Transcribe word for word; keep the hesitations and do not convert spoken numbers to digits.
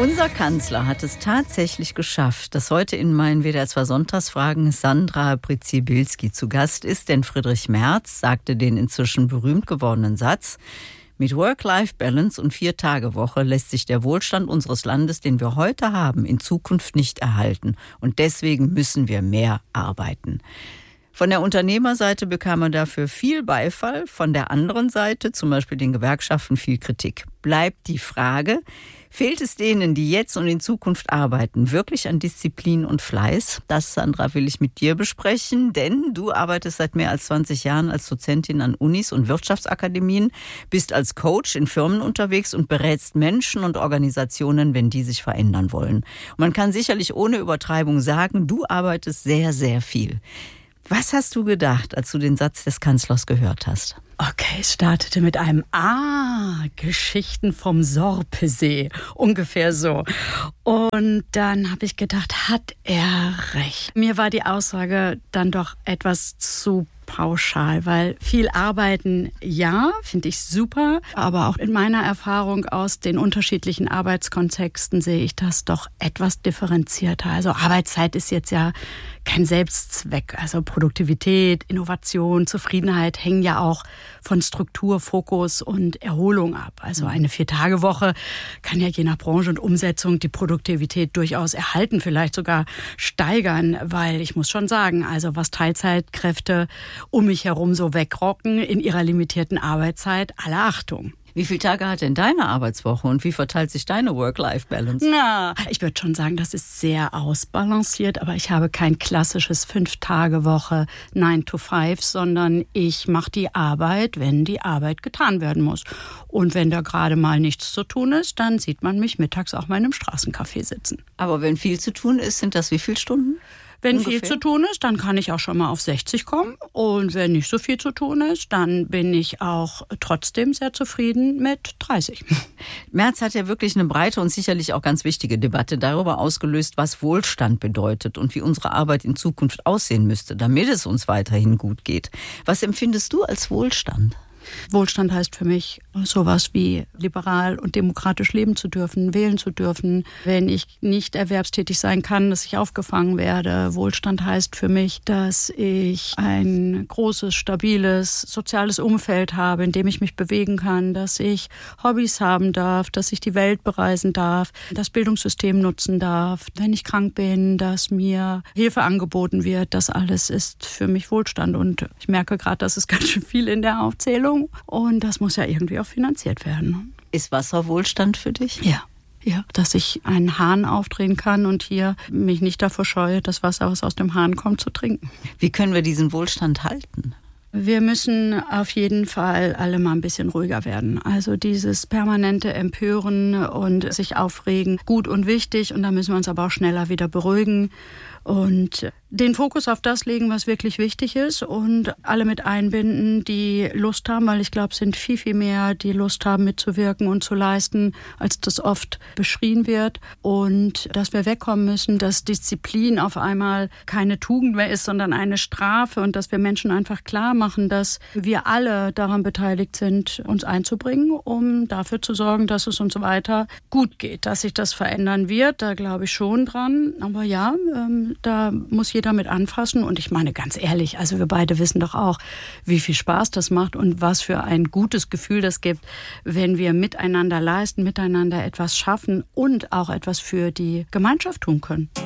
Unser Kanzler hat es tatsächlich geschafft, dass heute in meinen W D R zwei Sonntagsfragen Sandra Brzybilski zu Gast ist, denn Friedrich Merz sagte den inzwischen berühmt gewordenen Satz: Mit Work-Life-Balance und Vier-Tage-Woche lässt sich der Wohlstand unseres Landes, den wir heute haben, in Zukunft nicht erhalten. Und deswegen müssen wir mehr arbeiten. Von der Unternehmerseite bekam er dafür viel Beifall, von der anderen Seite, zum Beispiel den Gewerkschaften, viel Kritik. Bleibt die Frage: Fehlt es denen, die jetzt und in Zukunft arbeiten, wirklich an Disziplin und Fleiß? Das, Sandra, will ich mit dir besprechen, denn du arbeitest seit mehr als zwanzig Jahren als Dozentin an Unis und Wirtschaftsakademien, bist als Coach in Firmen unterwegs und berätst Menschen und Organisationen, wenn die sich verändern wollen. Und man kann sicherlich ohne Übertreibung sagen, du arbeitest sehr, sehr viel. Was hast du gedacht, als du den Satz des Kanzlers gehört hast? Okay, es startete mit einem Ah, Geschichten vom Sorpesee, ungefähr so. Und dann habe ich gedacht, hat er recht? Mir war die Aussage dann doch etwas zu pauschal, weil viel arbeiten, ja, finde ich super, aber auch in meiner Erfahrung aus den unterschiedlichen Arbeitskontexten sehe ich das doch etwas differenzierter. Also Arbeitszeit ist jetzt ja kein Selbstzweck. Also Produktivität, Innovation, Zufriedenheit hängen ja auch von Struktur, Fokus und Erholung ab. Also eine Vier-Tage-Woche kann ja je nach Branche und Umsetzung die Produktivität durchaus erhalten, vielleicht sogar steigern, weil ich muss schon sagen, also was Teilzeitkräfte um mich herum so wegrocken in ihrer limitierten Arbeitszeit, alle Achtung. Wie viele Tage hat denn deine Arbeitswoche und wie verteilt sich deine Work-Life-Balance? Na, ich würde schon sagen, das ist sehr ausbalanciert, aber ich habe kein klassisches Fünf-Tage-Woche, nine to five, sondern ich mache die Arbeit, wenn die Arbeit getan werden muss. Und wenn da gerade mal nichts zu tun ist, dann sieht man mich mittags auch mal in einem Straßencafé sitzen. Aber wenn viel zu tun ist, sind das wie viele Stunden? Wenn Ungefähr viel zu tun ist, dann kann ich auch schon mal auf sechzig kommen. Und wenn nicht so viel zu tun ist, dann bin ich auch trotzdem sehr zufrieden mit dreißig. Merz hat ja wirklich eine breite und sicherlich auch ganz wichtige Debatte darüber ausgelöst, was Wohlstand bedeutet und wie unsere Arbeit in Zukunft aussehen müsste, damit es uns weiterhin gut geht. Was empfindest du als Wohlstand? Wohlstand heißt für mich sowas wie liberal und demokratisch leben zu dürfen, wählen zu dürfen. Wenn ich nicht erwerbstätig sein kann, dass ich aufgefangen werde. Wohlstand heißt für mich, dass ich ein großes, stabiles, soziales Umfeld habe, in dem ich mich bewegen kann, dass ich Hobbys haben darf, dass ich die Welt bereisen darf, das Bildungssystem nutzen darf, wenn ich krank bin, dass mir Hilfe angeboten wird. Das alles ist für mich Wohlstand. Und ich merke gerade, das ist ganz schön viel in der Aufzählung. Und das muss ja irgendwie auch finanziert werden. Ist Wasser Wohlstand für dich? Ja. Ja, dass ich einen Hahn aufdrehen kann und hier mich nicht davor scheue, das Wasser, was aus dem Hahn kommt, zu trinken. Wie können wir diesen Wohlstand halten? Wir müssen auf jeden Fall alle mal ein bisschen ruhiger werden. Also dieses permanente Empören und sich aufregen, gut und wichtig. Und da müssen wir uns aber auch schneller wieder beruhigen und den Fokus auf das legen, was wirklich wichtig ist und alle mit einbinden, die Lust haben, weil ich glaube, es sind viel, viel mehr, die Lust haben, mitzuwirken und zu leisten, als das oft beschrien wird. Und dass wir wegkommen müssen, dass Disziplin auf einmal keine Tugend mehr ist, sondern eine Strafe und dass wir Menschen einfach klar machen, dass wir alle daran beteiligt sind, uns einzubringen, um dafür zu sorgen, dass es uns weiter gut geht. Dass sich das verändern wird, da glaube ich schon dran. Aber ja, ähm, da muss jeder damit anfassen. Und ich meine ganz ehrlich, also wir beide wissen doch auch, wie viel Spaß das macht und was für ein gutes Gefühl das gibt, wenn wir miteinander leisten, miteinander etwas schaffen und auch etwas für die Gemeinschaft tun können.